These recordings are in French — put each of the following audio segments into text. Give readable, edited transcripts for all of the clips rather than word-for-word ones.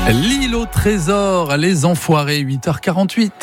L'île au trésor, les enfoirés, 8h48.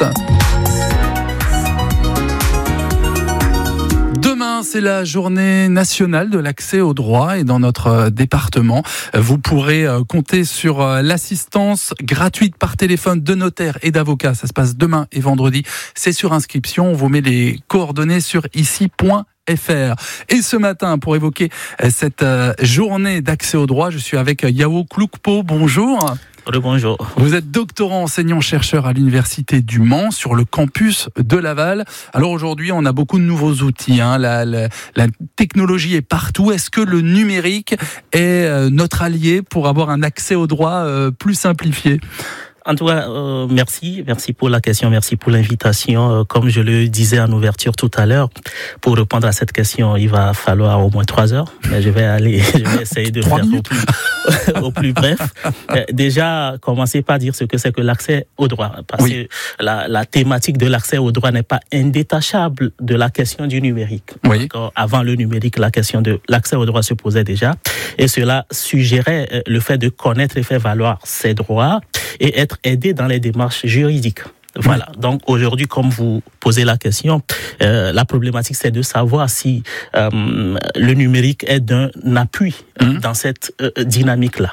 Demain, c'est la journée nationale de l'accès au droit et dans notre département, vous pourrez compter sur l'assistance gratuite par téléphone de notaires et d'avocats. Ça se passe demain et vendredi. C'est sur inscription. On vous met les coordonnées sur ici.fr. Et ce matin, pour évoquer cette journée d'accès au droit, je suis avec Yao Kloukpo. Bonjour. Bonjour. Vous êtes doctorant enseignant-chercheur à l'Université du Mans sur le campus de Laval. Alors aujourd'hui, on a beaucoup de nouveaux outils. La technologie est partout. Est-ce que le numérique est notre allié pour avoir un accès au droit plus simplifié ? En tout cas, merci pour la question, merci pour l'invitation. Comme je le disais en ouverture tout à l'heure, pour répondre à cette question, il va falloir au moins 3 heures, mais je vais essayer de faire au plus bref. Déjà, commencer par dire ce que c'est que l'accès au droit, parce que la thématique de l'accès au droit n'est pas indétachable de la question du numérique. Oui. Donc, avant le numérique, la question de l'accès au droit se posait déjà, et cela suggérait le fait de connaître et faire valoir ses droits et être aidé dans les démarches juridiques. Voilà. Donc aujourd'hui, comme vous posez la question, la problématique c'est de savoir si le numérique est d'un appui dans cette dynamique-là.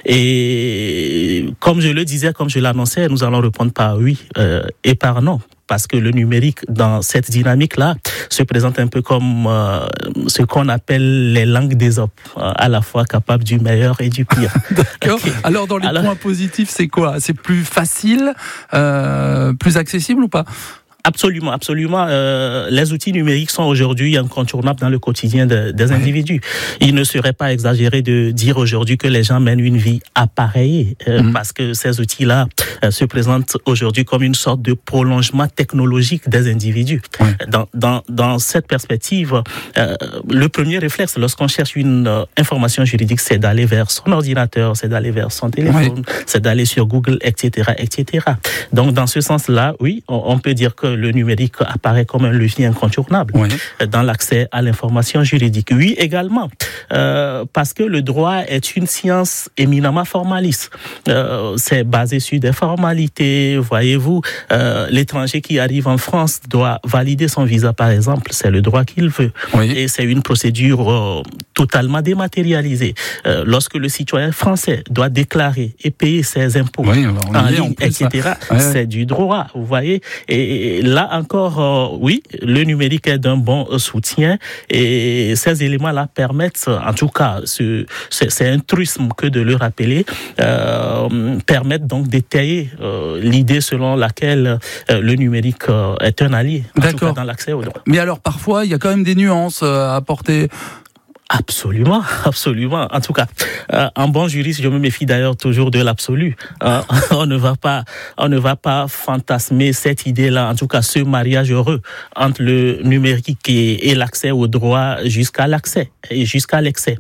Et comme je le disais, comme je l'annonçais, nous allons répondre par oui et par non. Parce que le numérique, dans cette dynamique-là, se présente un peu comme ce qu'on appelle les langues d'Ésope, à la fois capables du meilleur et du pire. D'accord. Alors, dans les points positifs, c'est quoi ? C'est plus facile, plus accessible ou pas ? Absolument. Les outils numériques sont aujourd'hui incontournables dans le quotidien des individus. Il ne serait pas exagéré de dire aujourd'hui que les gens mènent une vie appareillée, parce que ces outils-là se présentent aujourd'hui comme une sorte de prolongement technologique des individus. Dans cette perspective, le premier réflexe lorsqu'on cherche une information juridique, c'est d'aller vers son ordinateur, c'est d'aller vers son téléphone, c'est d'aller sur Google, etc., etc. Donc, dans ce sens-là, oui, on peut dire que le numérique apparaît comme un levier incontournable dans l'accès à l'information juridique. Oui, également, parce que le droit est une science éminemment formaliste. C'est basé sur des formalités, voyez-vous. L'étranger qui arrive en France doit valider son visa, par exemple. C'est le droit qu'il veut. Et c'est une procédure totalement dématérialisée. Lorsque le citoyen français doit déclarer et payer ses impôts en ligne, etc., c'est du droit, vous voyez. Et là encore, oui, le numérique est d'un bon soutien et ces éléments-là permettent, en tout cas, c'est un truisme que de le rappeler, permettent donc d'étayer l'idée selon laquelle le numérique est un allié, en tout cas dans l'accès au droit. Mais alors parfois, il y a quand même des nuances à apporter. Absolument. En tout cas, en bon juriste, je me méfie d'ailleurs toujours de l'absolu. On ne va pas fantasmer cette idée-là, en tout cas ce mariage heureux entre le numérique et l'accès au droit jusqu'à l'accès et jusqu'à l'excès.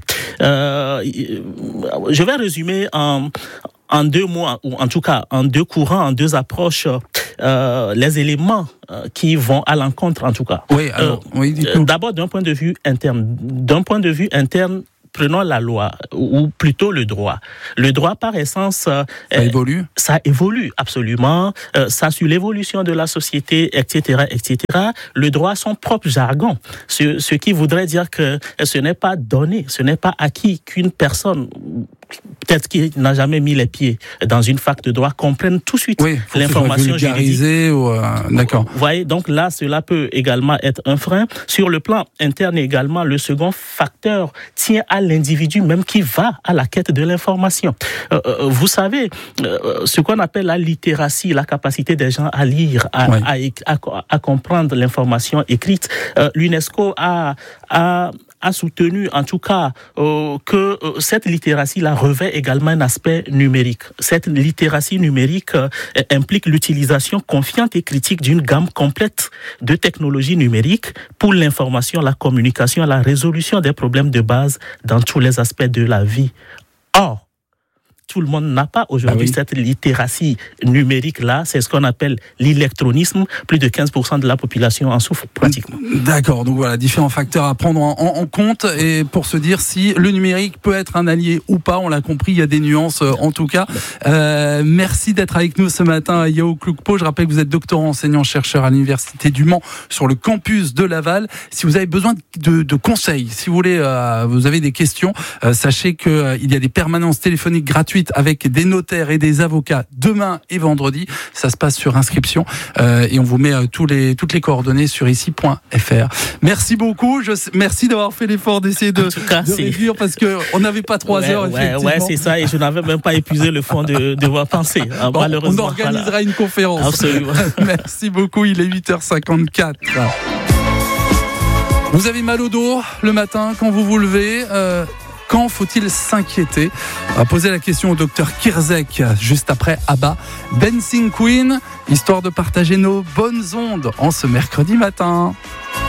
Je vais résumer en 2 mots, ou en tout cas en 2 courants, en 2 approches, les éléments qui vont à l'encontre, en tout cas. D'abord, d'un point de vue interne, prenons la loi, ou plutôt le droit. Le droit, par essence... Ça évolue, absolument. Ça suit l'évolution de la société, etc., etc. Le droit a son propre jargon. Ce qui voudrait dire que ce n'est pas donné, ce n'est pas acquis qu'une personne, peut-être qui n'a jamais mis les pieds dans une fac de droit, comprenne tout de suite l'information juridique. D'accord. Vous voyez, donc là, cela peut également être un frein. Sur le plan interne également, le second facteur tient à l'individu même qui va à la quête de l'information. Vous savez, ce qu'on appelle la littératie, la capacité des gens à lire, à comprendre l'information écrite, l'UNESCO a soutenu en tout cas que cette littératie-là revêt également un aspect numérique. Cette littératie numérique implique l'utilisation confiante et critique d'une gamme complète de technologies numériques pour l'information, la communication, la résolution des problèmes de base dans tous les aspects de la vie. Or, tout le monde n'a pas aujourd'hui cette littératie numérique-là. C'est ce qu'on appelle l'électronisme. Plus de 15% de la population en souffre pratiquement. D'accord, donc voilà, différents facteurs à prendre en compte et pour se dire si le numérique peut être un allié ou pas, on l'a compris, il y a des nuances en tout cas. Merci d'être avec nous ce matin, Yao Kloukpo. Je rappelle que vous êtes doctorant enseignant-chercheur à l'Université du Mans sur le campus de Laval. Si vous avez besoin de conseils, si vous voulez, vous avez des questions, sachez qu'il y a des permanences téléphoniques gratuites avec des notaires et des avocats demain et vendredi. Ça se passe sur inscription et on vous met toutes les coordonnées sur ici.fr. Merci beaucoup. Merci d'avoir fait l'effort d'essayer de réduire parce qu'on n'avait pas 3 heures. Ouais, c'est ça. Et je n'avais même pas épuisé le fond de ma pensée. Bon, malheureusement. On organisera une conférence. Absolument. Merci beaucoup. Il est 8h54. Vous avez mal au dos le matin quand vous vous levez quand faut-il s'inquiéter? On va poser la question au docteur Kirzek juste après ABBA, Dancing Queen, histoire de partager nos bonnes ondes en ce mercredi matin.